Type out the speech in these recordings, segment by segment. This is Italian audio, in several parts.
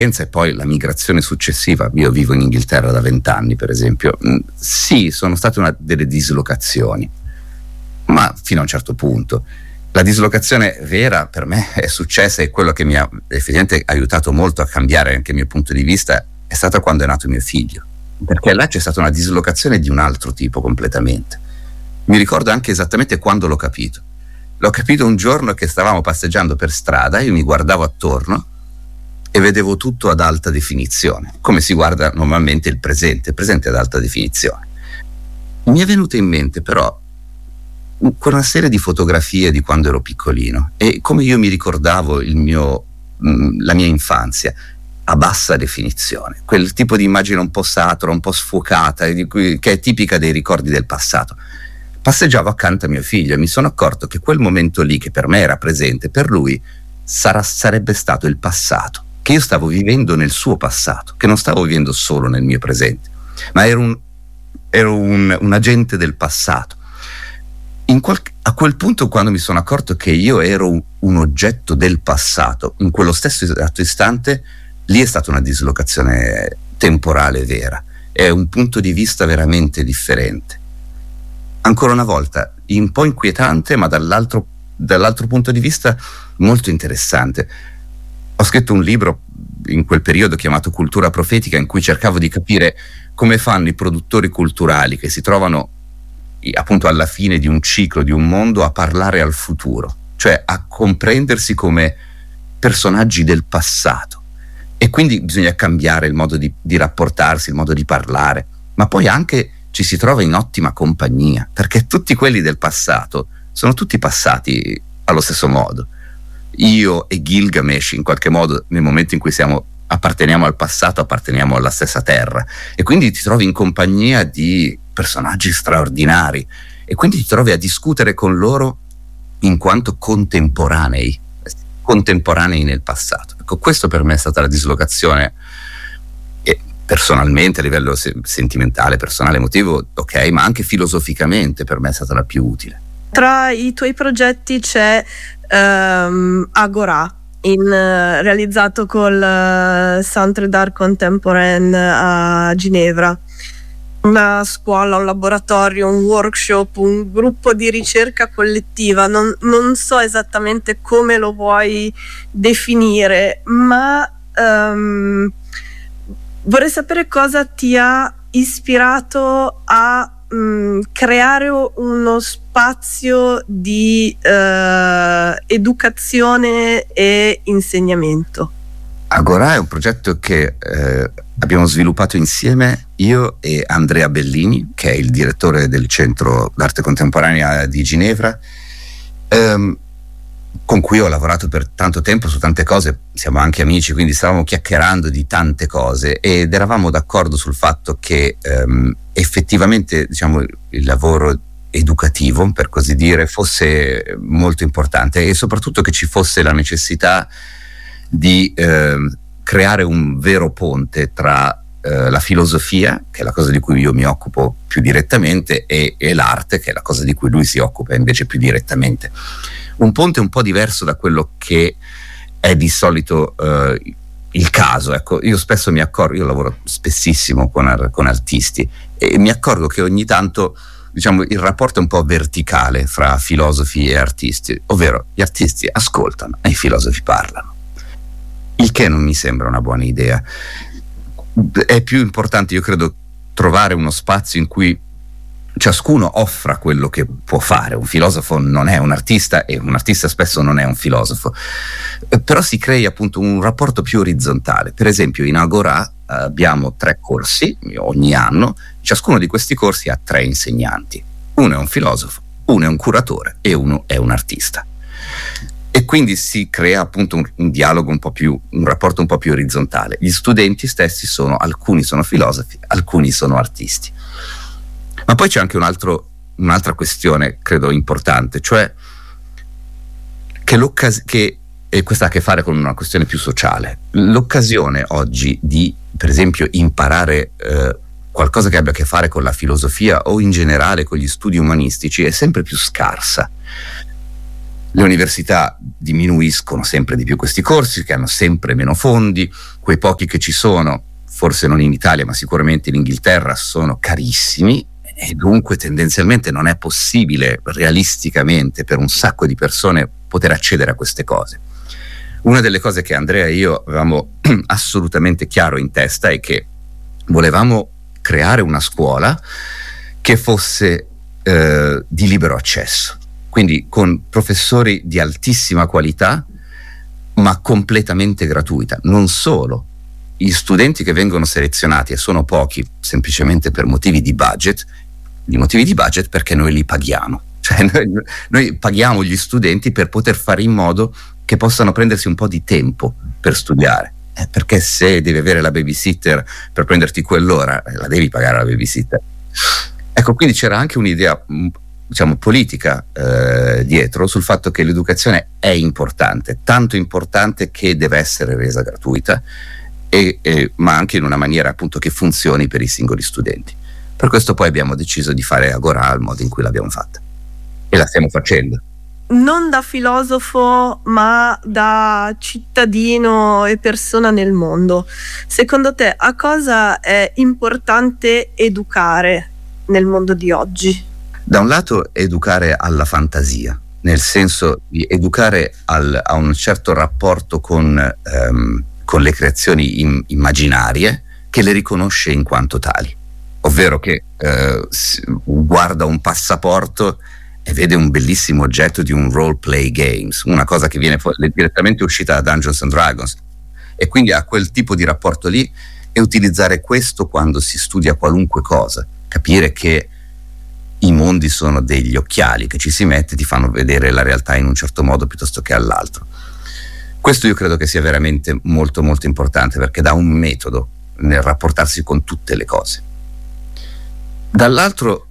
e poi la migrazione successiva. Io vivo in Inghilterra da 20 anni, per esempio. Sì, sono state delle dislocazioni, ma fino a un certo punto. La dislocazione vera per me è successa, e quello che mi ha effettivamente aiutato molto a cambiare anche il mio punto di vista è stata quando è nato mio figlio, perché là c'è stata una dislocazione di un altro tipo completamente. Mi ricordo anche esattamente quando l'ho capito. L'ho capito un giorno che stavamo passeggiando per strada, io mi guardavo attorno e vedevo tutto ad alta definizione, come si guarda normalmente il presente ad alta definizione. Mi è venuta in mente però una serie di fotografie di quando ero piccolino e come io mi ricordavo la mia infanzia a bassa definizione, quel tipo di immagine un po' satura, un po' sfocata, che è tipica dei ricordi del passato. Passeggiavo accanto a mio figlio e mi sono accorto che quel momento lì, che per me era presente, per lui sarebbe stato il passato, che io stavo vivendo nel suo passato, che non stavo vivendo solo nel mio presente, ma ero un agente del passato. A quel punto, quando mi sono accorto che io ero un oggetto del passato, in quello stesso esatto istante, lì è stata una dislocazione temporale vera, è un punto di vista veramente differente. Ancora una volta, un po' inquietante, ma dall'altro punto di vista molto interessante. Ho scritto un libro in quel periodo chiamato Cultura Profetica, in cui cercavo di capire come fanno i produttori culturali che si trovano appunto alla fine di un ciclo, di un mondo, a parlare al futuro, cioè a comprendersi come personaggi del passato. E quindi bisogna cambiare il modo di rapportarsi, il modo di parlare, ma poi anche ci si trova in ottima compagnia, perché tutti quelli del passato sono tutti passati allo stesso modo. Io e Gilgamesh, in qualche modo, nel momento in cui apparteniamo al passato, apparteniamo alla stessa terra, e quindi ti trovi in compagnia di personaggi straordinari e quindi ti trovi a discutere con loro in quanto contemporanei nel passato. Ecco, questo per me è stata la dislocazione, e personalmente, a livello sentimentale, personale, emotivo, ok, ma anche filosoficamente per me è stata la più utile. Tra i tuoi progetti c'è Agora, realizzato col Centre d'Art Contemporain a Ginevra. Una scuola, un laboratorio, un workshop, un gruppo di ricerca collettiva. Non so esattamente come lo vuoi definire, ma vorrei sapere cosa ti ha ispirato a creare uno spazio di educazione e insegnamento. Agora è un progetto che abbiamo sviluppato insieme io e Andrea Bellini, che è il direttore del Centro d'Arte Contemporanea di Ginevra, con cui ho lavorato per tanto tempo su tante cose. Siamo anche amici, quindi stavamo chiacchierando di tante cose ed eravamo d'accordo sul fatto che effettivamente, diciamo, il lavoro educativo, per così dire, fosse molto importante, e soprattutto che ci fosse la necessità di creare un vero ponte tra la filosofia, che è la cosa di cui io mi occupo più direttamente, e l'arte, che è la cosa di cui lui si occupa invece più direttamente. Un ponte un po' diverso da quello che è di solito il caso. Ecco, io spesso mi accorgo, io lavoro spessissimo con artisti, e mi accorgo che ogni tanto, diciamo, il rapporto è un po' verticale fra filosofi e artisti, ovvero gli artisti ascoltano e i filosofi parlano, il che non mi sembra una buona idea. È più importante, io credo, trovare uno spazio in cui ciascuno offra quello che può fare. Un filosofo non è un artista e un artista spesso non è un filosofo, però si crei appunto un rapporto più orizzontale. Per esempio in Agora abbiamo 3 corsi ogni anno, ciascuno di questi corsi ha 3 insegnanti, uno è un filosofo, uno è un curatore e uno è un artista, e quindi si crea appunto un dialogo un rapporto un po' più orizzontale. Gli studenti stessi alcuni sono filosofi, alcuni sono artisti. Ma poi c'è anche un'altra questione, credo importante, cioè che e questa ha a che fare con una questione più sociale. L'occasione oggi di, per esempio, imparare qualcosa che abbia a che fare con la filosofia o in generale con gli studi umanistici è sempre più scarsa. Le università diminuiscono sempre di più questi corsi, che hanno sempre meno fondi, quei pochi che ci sono, forse non in Italia ma sicuramente in Inghilterra, sono carissimi, e dunque tendenzialmente non è possibile realisticamente per un sacco di persone poter accedere a queste cose. Una delle cose che Andrea e io avevamo assolutamente chiaro in testa è che volevamo creare una scuola che fosse di libero accesso, quindi con professori di altissima qualità ma completamente gratuita. Non solo, gli studenti che vengono selezionati, e sono pochi semplicemente per motivi di budget perché noi li paghiamo, cioè noi paghiamo gli studenti per poter fare in modo che possano prendersi un po' di tempo per studiare, perché se devi avere la babysitter per prenderti quell'ora, la devi pagare la babysitter. Ecco, quindi c'era anche un'idea, diciamo, politica dietro, sul fatto che l'educazione è importante, tanto importante che deve essere resa gratuita, ma anche in una maniera appunto che funzioni per i singoli studenti. Per questo poi abbiamo deciso di fare Agora al modo in cui l'abbiamo fatta, e la stiamo facendo. Non da filosofo, ma da cittadino e persona nel mondo. Secondo te, a cosa è importante educare nel mondo di oggi? Da un lato educare alla fantasia, nel senso di educare a un certo rapporto con le creazioni immaginarie, che le riconosce in quanto tali. Ovvero che guarda un passaporto e vede un bellissimo oggetto di un role play games, una cosa che viene direttamente uscita da Dungeons and Dragons, e quindi ha quel tipo di rapporto lì, e utilizzare questo quando si studia qualunque cosa, capire che i mondi sono degli occhiali che ci si mette, ti fanno vedere la realtà in un certo modo piuttosto che all'altro. Questo io credo che sia veramente molto molto importante, perché dà un metodo nel rapportarsi con tutte le cose. Dall'altro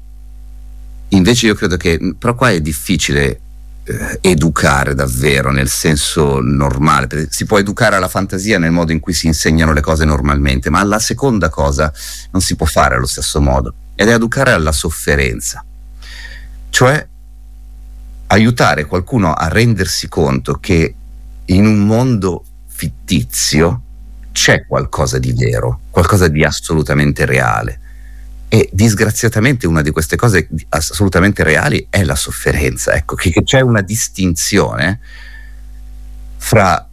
invece io credo che, però qua è difficile educare davvero nel senso normale. Si può educare alla fantasia nel modo in cui si insegnano le cose normalmente, ma alla seconda cosa non si può fare allo stesso modo, ed è educare alla sofferenza, cioè aiutare qualcuno a rendersi conto che in un mondo fittizio c'è qualcosa di vero, qualcosa di assolutamente reale. E disgraziatamente una di queste cose assolutamente reali è la sofferenza. Ecco, che c'è una distinzione fra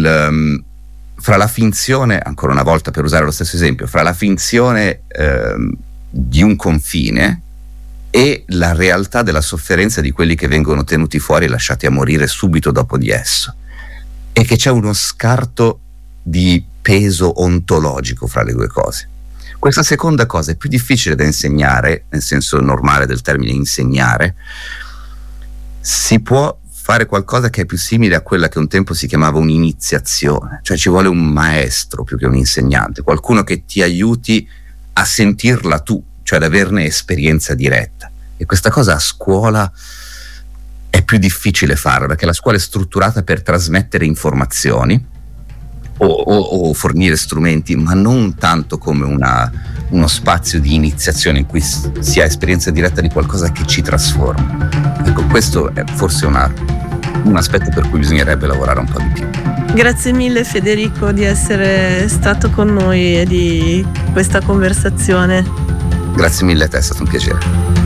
la finzione, ancora una volta per usare lo stesso esempio, fra la finzione di un confine e la realtà della sofferenza di quelli che vengono tenuti fuori e lasciati a morire subito dopo di esso. E che c'è uno scarto di peso ontologico fra le due cose. Questa seconda cosa è più difficile da insegnare, nel senso normale del termine insegnare. Si può fare qualcosa che è più simile a quella che un tempo si chiamava un'iniziazione, cioè ci vuole un maestro più che un insegnante, qualcuno che ti aiuti a sentirla tu, cioè ad averne esperienza diretta. E questa cosa a scuola è più difficile farla, perché la scuola è strutturata per trasmettere informazioni o fornire strumenti, ma non tanto come uno spazio di iniziazione in cui si ha esperienza diretta di qualcosa che ci trasforma. Ecco, questo è forse un aspetto per cui bisognerebbe lavorare un po' di più. Grazie mille Federico di essere stato con noi e di questa conversazione. Grazie mille a te, è stato un piacere.